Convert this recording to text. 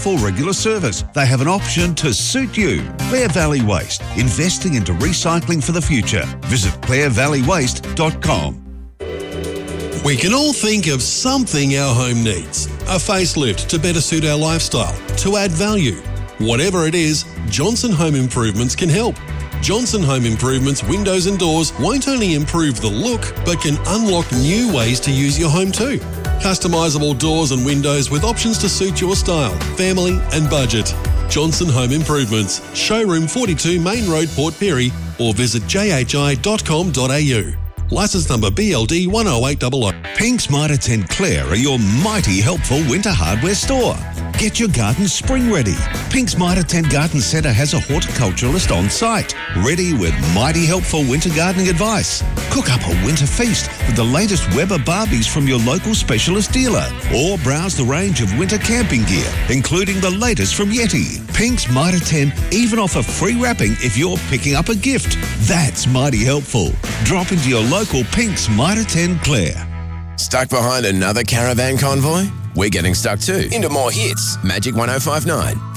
For regular service, they have an option to suit you. Clare Valley Waste, investing into recycling for the future. Visit clarevalleywaste.com. We can all think of something our home needs. A facelift to better suit our lifestyle, to add value. Whatever it is, Johnson Home Improvements can help. Johnson Home Improvements windows and doors won't only improve the look, but can unlock new ways to use your home too. Customisable doors and windows with options to suit your style, family and budget. Johnson Home Improvements, Showroom 42 Main Road, Port Pirie, or visit jhi.com.au. Licence number BLD 10800. Pink's Mitre 10 Clare are your mighty helpful winter hardware store. Get your garden spring ready. Pink's Mitre 10 Garden Centre has a horticulturalist on site, ready with mighty helpful winter gardening advice. Cook up a winter feast with the latest Weber Barbies from your local specialist dealer, or browse the range of winter camping gear, including the latest from Yeti. Pink's Mitre 10 even offer free wrapping if you're picking up a gift. That's mighty helpful. Drop into your local Pink's Mitre 10 Clare. Stuck behind another caravan convoy? We're getting stuck too. Into more hits. Magic 105.9.